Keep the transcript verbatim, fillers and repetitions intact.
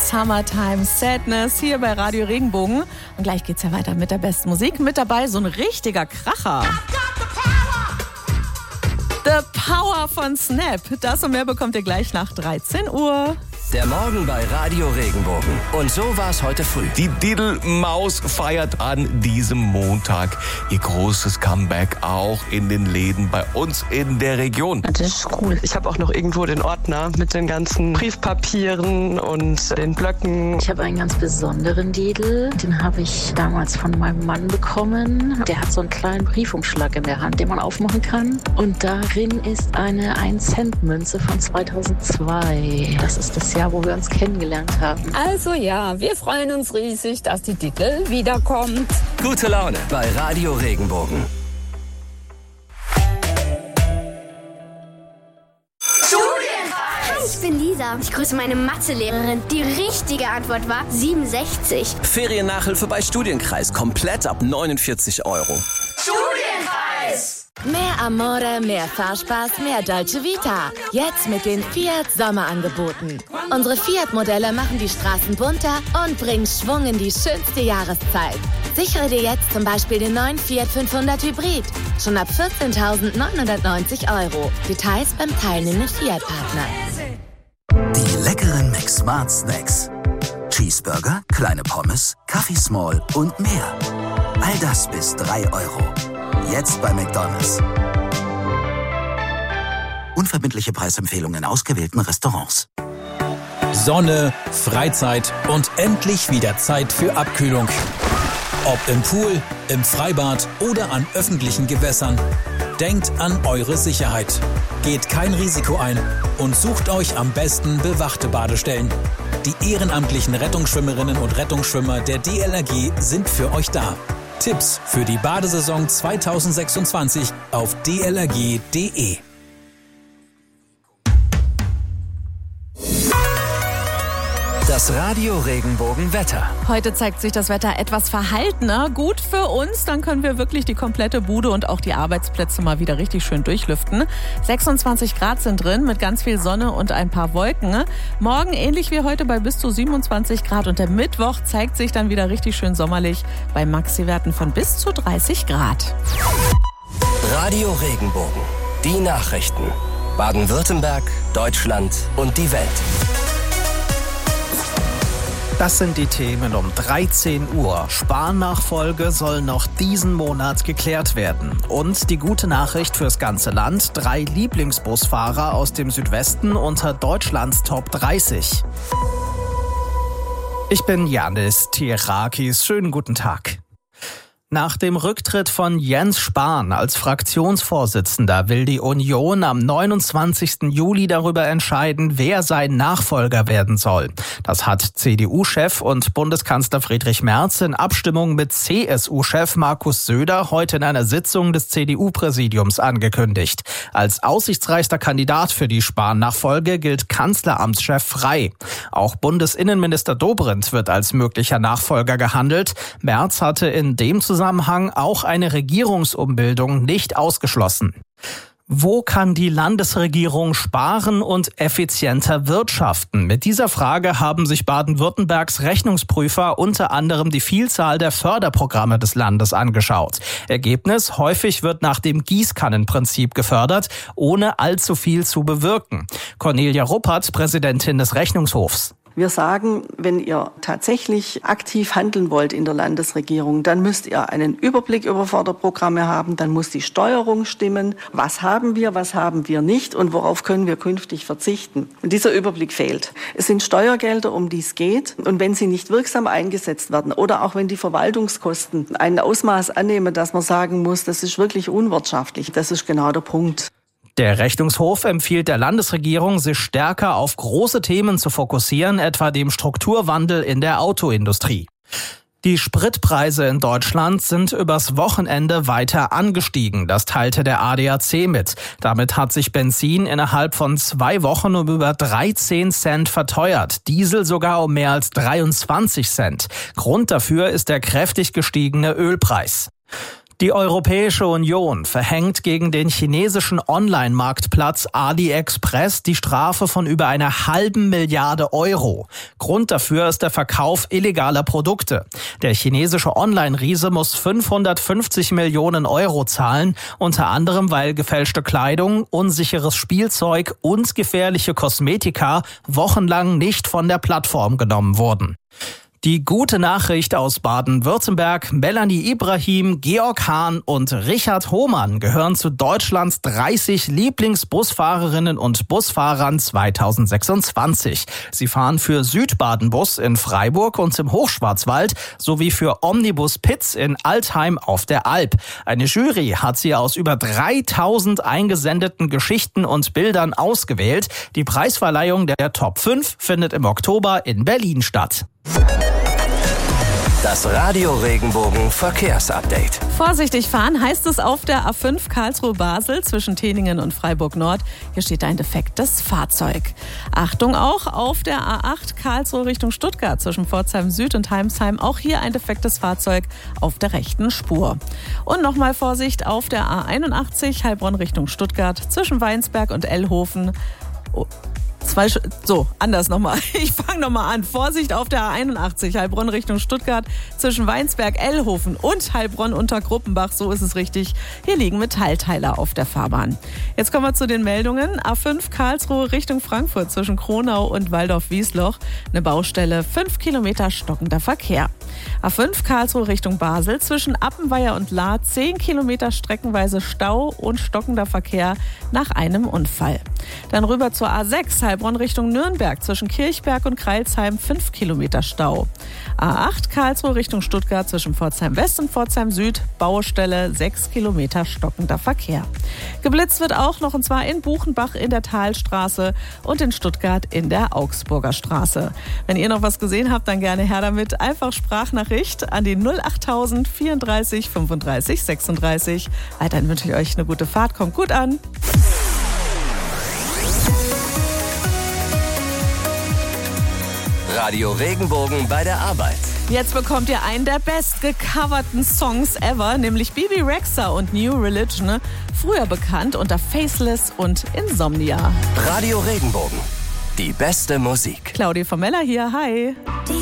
Summertime Sadness hier bei Radio Regenbogen. Und gleich geht's ja weiter mit der besten Musik. Mit dabei so ein richtiger Kracher. The Power von Snap. Das und mehr bekommt ihr gleich nach dreizehn Uhr. Der Morgen bei Radio Regenbogen. Und so war es heute früh. Die Diddelmaus feiert an diesem Montag ihr großes Comeback auch in den Läden bei uns in der Region. Das ist cool. Ich habe auch noch irgendwo den Ordner mit den ganzen Briefpapieren und den Blöcken. Ich habe einen ganz besonderen Didel. Den habe ich damals von meinem Mann bekommen. Der hat so einen kleinen Briefumschlag in der Hand, den man aufmachen kann. Und darin ist eine ein Cent Münze von zweitausendzwei. Das ist das Jahr, wo wir uns kennengelernt haben. Also ja, wir freuen uns riesig, dass die Didel wiederkommt. Gute Laune bei Radio Regenbogen. Hi, ich bin Lisa. Ich grüße meine Mathelehrerin. Die richtige Antwort war siebenundsechzig. Feriennachhilfe bei Studienkreis. Komplett ab neunundvierzig Euro. Studienpreis! Mehr Amore, mehr Fahrspaß, mehr Dolce Vita. Jetzt mit den Fiat Sommerangeboten. Unsere Fiat-Modelle machen die Straßen bunter und bringen Schwung in die schönste Jahreszeit. Sichere dir jetzt zum Beispiel den neuen Fiat fünfhundert Hybrid. Schon ab vierzehntausendneunhundertneunzig Euro. Details beim teilnehmenden Fiat-Partner. Die leckeren McSmart Snacks. Cheeseburger, kleine Pommes, Kaffee Small und mehr. All das bis drei Euro. Jetzt bei McDonald's. Unverbindliche Preisempfehlungen in ausgewählten Restaurants. Sonne, Freizeit und endlich wieder Zeit für Abkühlung. Ob im Pool, im Freibad oder an öffentlichen Gewässern. Denkt an eure Sicherheit. Geht kein Risiko ein und sucht euch am besten bewachte Badestellen. Die ehrenamtlichen Rettungsschwimmerinnen und Rettungsschwimmer der D L R G sind für euch da. Tipps für die Badesaison zweitausendsechsundzwanzig auf d l r g punkt d e. Das Radio Regenbogen Wetter. Heute zeigt sich das Wetter etwas verhaltener. Gut für uns, dann können wir wirklich die komplette Bude und auch die Arbeitsplätze mal wieder richtig schön durchlüften. sechsundzwanzig Grad sind drin mit ganz viel Sonne und ein paar Wolken. Morgen ähnlich wie heute bei bis zu siebenundzwanzig Grad und der Mittwoch zeigt sich dann wieder richtig schön sommerlich bei Maxi-Werten von bis zu dreißig Grad. Radio Regenbogen. Die Nachrichten. Baden-Württemberg, Deutschland und die Welt. Das sind die Themen um dreizehn Uhr. Spahn-Nachfolge soll noch diesen Monat geklärt werden. Und die gute Nachricht fürs ganze Land: drei Lieblingsbusfahrer aus dem Südwesten unter Deutschlands Top dreißig. Ich bin Janis Tierakis. Schönen guten Tag. Nach dem Rücktritt von Jens Spahn als Fraktionsvorsitzender will die Union am neunundzwanzigsten Juli darüber entscheiden, wer sein Nachfolger werden soll. Das hat C D U-Chef und Bundeskanzler Friedrich Merz in Abstimmung mit C S U-Chef Markus Söder heute in einer Sitzung des C D U-Präsidiums angekündigt. Als aussichtsreichster Kandidat für die Spahn-Nachfolge gilt Kanzleramtschef Frey. Auch Bundesinnenminister Dobrindt wird als möglicher Nachfolger gehandelt. Merz hatte in dem Zusammenhang Zusammenhang auch eine Regierungsumbildung nicht ausgeschlossen. Wo kann die Landesregierung sparen und effizienter wirtschaften? Mit dieser Frage haben sich Baden-Württembergs Rechnungsprüfer unter anderem die Vielzahl der Förderprogramme des Landes angeschaut. Ergebnis: häufig wird nach dem Gießkannenprinzip gefördert, ohne allzu viel zu bewirken. Cornelia Ruppert, Präsidentin des Rechnungshofs. Wir sagen, wenn ihr tatsächlich aktiv handeln wollt in der Landesregierung, dann müsst ihr einen Überblick über Förderprogramme haben, dann muss die Steuerung stimmen. Was haben wir, was haben wir nicht und worauf können wir künftig verzichten? Und dieser Überblick fehlt. Es sind Steuergelder, um die es geht. Und wenn sie nicht wirksam eingesetzt werden oder auch wenn die Verwaltungskosten ein Ausmaß annehmen, dass man sagen muss, das ist wirklich unwirtschaftlich, das ist genau der Punkt. Der Rechnungshof empfiehlt der Landesregierung, sich stärker auf große Themen zu fokussieren, etwa dem Strukturwandel in der Autoindustrie. Die Spritpreise in Deutschland sind übers Wochenende weiter angestiegen. Das teilte der A D A C mit. Damit hat sich Benzin innerhalb von zwei Wochen um über dreizehn Cent verteuert. Diesel sogar um mehr als dreiundzwanzig Cent. Grund dafür ist der kräftig gestiegene Ölpreis. Die Europäische Union verhängt gegen den chinesischen Online-Marktplatz AliExpress die Strafe von über einer halben Milliarde Euro. Grund dafür ist der Verkauf illegaler Produkte. Der chinesische Online-Riese muss fünfhundertfünfzig Millionen Euro zahlen, unter anderem weil gefälschte Kleidung, unsicheres Spielzeug und gefährliche Kosmetika wochenlang nicht von der Plattform genommen wurden. Die gute Nachricht aus Baden-Württemberg: Melanie Ibrahim, Georg Hahn und Richard Hohmann gehören zu Deutschlands dreißig Lieblingsbusfahrerinnen und Busfahrern zweitausendsechsundzwanzig. Sie fahren für Südbaden-Bus in Freiburg und im Hochschwarzwald sowie für Omnibus Pitz in Altheim auf der Alp. Eine Jury hat sie aus über dreitausend eingesendeten Geschichten und Bildern ausgewählt. Die Preisverleihung der Top fünf findet im Oktober in Berlin statt. Das Radio Regenbogen Verkehrsupdate. Vorsichtig fahren heißt es auf der A fünf Karlsruhe-Basel zwischen Teningen und Freiburg-Nord. Hier steht ein defektes Fahrzeug. Achtung auch auf der A acht Karlsruhe Richtung Stuttgart zwischen Pforzheim Süd und Heimsheim. Auch hier ein defektes Fahrzeug auf der rechten Spur. Und nochmal Vorsicht auf der A einundachtzig Heilbronn Richtung Stuttgart zwischen Weinsberg und Ellhofen. Oh. Zwei, so, anders nochmal. Ich fange nochmal an. Vorsicht auf der A einundachtzig, Heilbronn Richtung Stuttgart, zwischen Weinsberg, Ellhofen und Heilbronn unter Gruppenbach. So ist es richtig. Hier liegen Metallteiler auf der Fahrbahn. Jetzt kommen wir zu den Meldungen. A fünf Karlsruhe Richtung Frankfurt zwischen Kronau und Waldorf-Wiesloch. Eine Baustelle, fünf Kilometer stockender Verkehr. A fünf Karlsruhe Richtung Basel zwischen Appenweier und Lahr, zehn Kilometer streckenweise Stau und stockender Verkehr nach einem Unfall. Dann rüber zur A sechs Heilbronn Richtung Nürnberg zwischen Kirchberg und Kreilsheim, fünf Kilometer Stau. A acht Karlsruhe Richtung Stuttgart zwischen Pforzheim West und Pforzheim Süd, Baustelle, sechs Kilometer stockender Verkehr. Geblitzt wird auch noch, und zwar in Buchenbach in der Talstraße und in Stuttgart in der Augsburger Straße. Wenn ihr noch was gesehen habt, dann gerne her damit. Einfach Sprachnachricht an die null achttausend vierunddreißig fünfunddreißig sechsunddreißig. Weiterhin wünsche ich euch eine gute Fahrt. Kommt gut an. Radio Regenbogen bei der Arbeit. Jetzt bekommt ihr einen der bestgecoverten Songs ever, nämlich Bibi Rexha und New Religion, früher bekannt unter Faceless und Insomnia. Radio Regenbogen, die beste Musik. Claudia von Meller hier, hi.